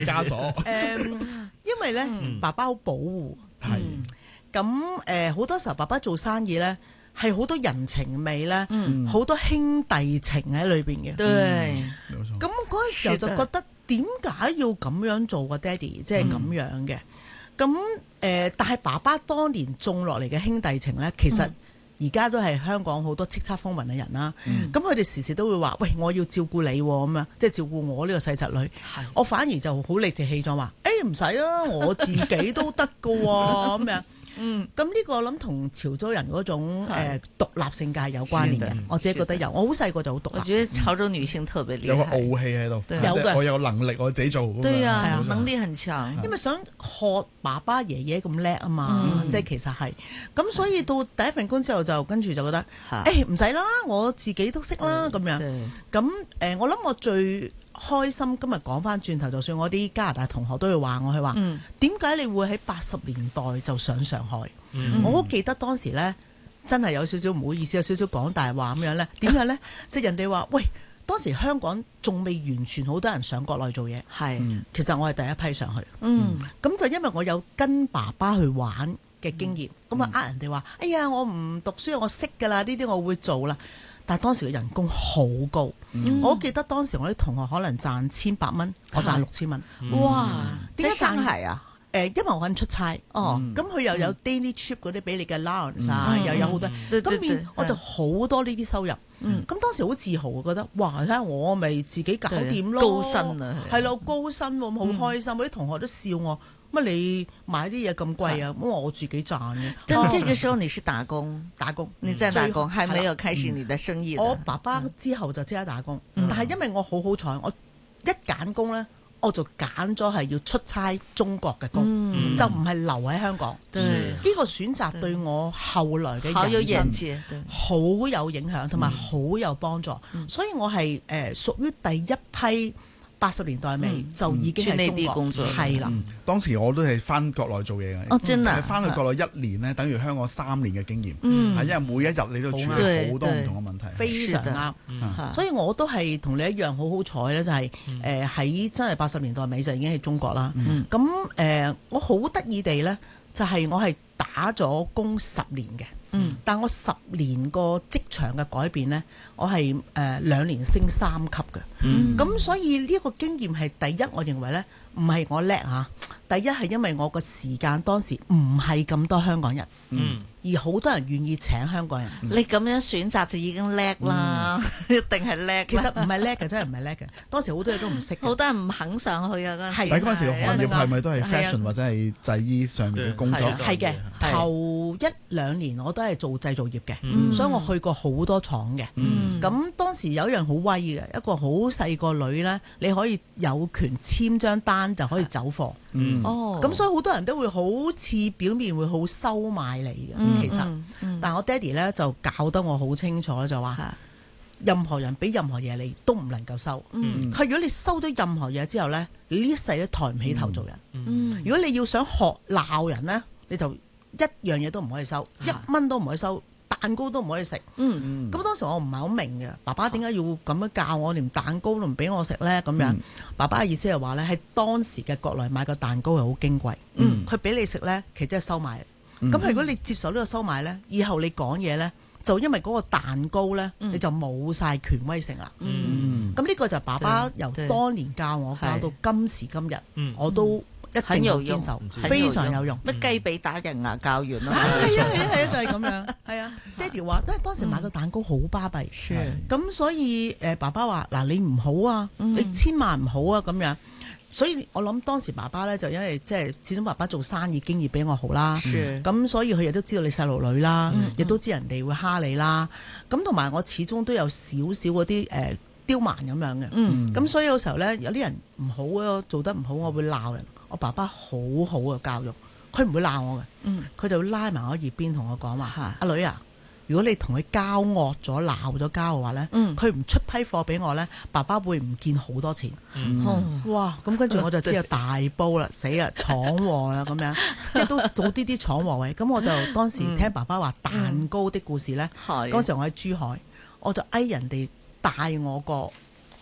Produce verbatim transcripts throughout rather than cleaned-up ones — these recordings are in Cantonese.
枷鎖。 誒，因為咧，爸爸好保護， 係咁誒好多時候爸爸做生意咧，係好多人情味咧， 嗯好多兄弟情喺裏邊嘅。 對， 冇錯。 咁嗰陣時候就覺得點解要咁樣做個爹哋，即係咁樣嘅。咁誒、呃，但係爸爸當年種落嚟嘅兄弟情咧，其實而家都係香港好多叱咤風雲嘅人啦。咁佢哋時時都會話：喂，我要照顧你咁樣，即係照顧我呢個細侄女。我反而就好理直氣壯話：誒唔使啊，我自己都得㗎喎咁樣。嗯，咁呢個我諗同潮州人嗰種誒獨立性格係有關聯嘅，我自己覺得有。我好細個就好獨立。 我覺得潮州女性特別厲害， 有個傲氣喺度， 對即係有嘅我有能力我自己做。 對啊， 咁樣能力很強。 因為想學爸爸爺爺咁叻啊嘛，即係其實係咁，所以到第一份工之後就跟住就覺得，誒唔使啦，我自己都識啦咁樣。咁誒，我諗我最開心今日講翻轉頭，就算我啲加拿大同學都會話我，佢話點解你會喺八十年代就上上海？嗯、我好記得當時咧，真係有少少唔好意思，有少少講大話咁樣咧。點解咧？即係人哋話喂，當時香港仲未完全好多人上國內做嘢， 係是， 其實我係第一批上去。 嗯， 咁就因為我有跟爸爸去玩嘅經驗，咁啊呃人哋話，哎呀，我唔讀書，我識㗎啦，呢啲我會做啦。但係當時嘅人工好高，嗯、我記得當時我啲同學可能賺千八蚊，我賺六千蚊。 哇！ 點解上海啊？ 誒，因為我揾出差， 哦， 咁佢又有 daily trip 嗰啲俾你嘅 allowance 啊，又有好多，咁變我就好多呢啲收入。咁當時好自豪，覺得哇！睇下我咪自己搞掂咯， 高薪啊， 係咯，高薪喎，好開心。我啲同學都笑我，乜你買啲嘢咁貴啊？咁我自己賺嘅。 但這個時候你是打工， 打工， 你在打工，還沒有開始你的生意。 我爸爸之後就即刻打工，但係因為我好好彩，我一揀工咧。我就揀咗係要出差中國嘅工，嗯、就唔係留喺香港。呢個選擇對我後來嘅人生好有影響，同埋好有幫助。嗯、所以我係誒、呃、屬於第一批八十年代尾、嗯、就已經係中國工作，係啦。 嗯、當時我都係翻國內做嘢嘅， 哦，真係翻去國內一年咧，等於香港三年嘅經驗。 嗯， 係因為每一日你都處理好多唔同嘅問題， 非常啱。嗯、所以我都係同你一樣好好彩咧，就係誒喺真係八十年代尾就已經係中國啦。咁誒、嗯呃，我好得意地咧，就係、是、我係打咗工十年嘅。嗯，但我十年個職場嘅改變咧，我係誒、呃、兩年升三級嘅。嗯，咁所以呢個經驗係第一，我認為咧唔係我叻嚇。第一係因為我個時間當時唔係咁多香港人，嗯，而好多人願意請香港人。 你咁樣選擇就已經叻啦，一定係叻。 其實唔係叻嘅，真係唔係叻嘅。當時好多嘢都唔識， 好多人唔肯上去啊。嗰陣時， 但係嗰陣時行業係咪都係 fashion 或者係製衣上面嘅工作？ 係嘅，頭一兩年我都係做製造業嘅，所以我去過好多廠嘅。咁當時有一樣好威嘅，一個好細個女咧，你可以有權簽張單就可以走貨。 嗯， 哦， 咁所以好多人都會好似表面會好收買你嘅， 嗯、 其實，嗯嗯、但係我爹哋咧就教得我好清楚，就話任何人俾任何嘢你都唔能夠收。佢、嗯、如果你收咗任何嘢之後咧，你呢一世都抬唔起頭做人。嗯嗯、如果你要想學鬧人咧，你就一樣嘢都唔可以收，一蚊都唔可以收。蛋糕都唔可以食，咁、嗯、當時我唔係好明嘅，爸爸點解要咁樣教我，連蛋糕都唔俾我食呢？咁樣，嗯、爸爸嘅意思係話呢，喺當時嘅國內買個蛋糕係好矜貴，佢俾、嗯、你食呢，其實即係收買。咁、嗯、如果你接受呢個收買呢，以後你講嘢呢，就因為嗰個蛋糕呢，嗯、你就冇晒權威性啦。咁呢、嗯嗯、個就爸爸由當年教我教到今時今日，嗯、我都。一定要堅守，非常有用。 乜雞髀打人牙教完啦？ 係啊係啊係啊，就係咁樣。係啊，爹哋話，因為當時買個蛋糕好巴閉，咁所以誒爸爸話嗱，你唔好啊，你千萬唔好啊咁樣。所以我諗當時爸爸咧就因為即係始終爸爸做生意經驗比我好啦，咁所以佢亦都知道你細路女啦，亦都知人哋會蝦你啦。咁同埋我始終都有少少嗰啲誒刁蠻咁樣嘅，咁所以有時候咧有啲人唔好啊，做得唔好，我會鬧人。我爸爸好好嘅教育，佢唔會鬧我嘅，佢、嗯、就會拉埋我耳邊同我講話：阿女啊，如果你同佢交惡咗、鬧咗交嘅話咧，佢唔、嗯、出批貨俾我咧，爸爸會唔見好多錢。嗯嗯、哇！咁跟住我就知有大煲啦，死啦，闖禍啦咁樣，即係都早啲啲闖禍位。咁我就當時聽爸爸話蛋糕的故事咧，嗰、嗯、時我喺珠海，我就嗌人哋帶我個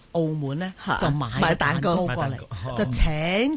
澳門咧嚇就買買蛋蛋糕糕過嚟買蛋糕， 就請